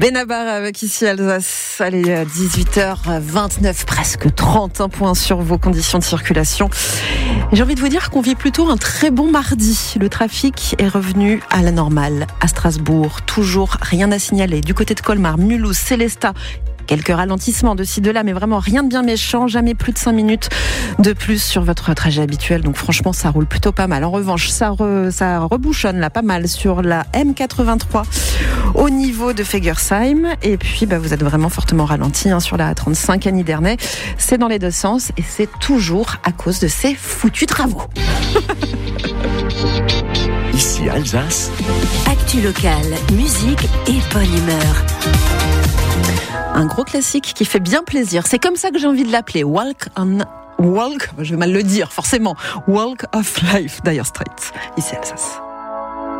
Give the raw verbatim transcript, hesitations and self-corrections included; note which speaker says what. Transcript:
Speaker 1: Benabar avec ici Alsace. Allez, dix-huit heures vingt-neuf, presque trente, un point sur vos conditions de circulation. J'ai envie de vous dire qu'on vit plutôt un très bon mardi. Le trafic est revenu à la normale à Strasbourg. Toujours rien à signaler. Du côté de Colmar, Mulhouse, Célestat, quelques ralentissements de ci, de là, mais vraiment rien de bien méchant. Jamais plus de cinq minutes de plus sur votre trajet habituel. Donc franchement, ça roule plutôt pas mal. En revanche, ça, re, ça rebouchonne là pas mal sur la M quatre-vingt-trois au niveau de Fegersheim. Et puis, bah, vous êtes vraiment fortement ralenti hein, sur la A trente-cinq à Nidernais. C'est dans les deux sens et c'est toujours à cause de ces foutus travaux.
Speaker 2: Ici Alsace.
Speaker 3: Actu locale, musique et bonne humeur.
Speaker 1: Un gros classique qui fait bien plaisir. C'est comme ça que j'ai envie de l'appeler. Walk on... Walk, je vais mal le dire, forcément. Walk of Life, Dire Straits. Ici Alsace.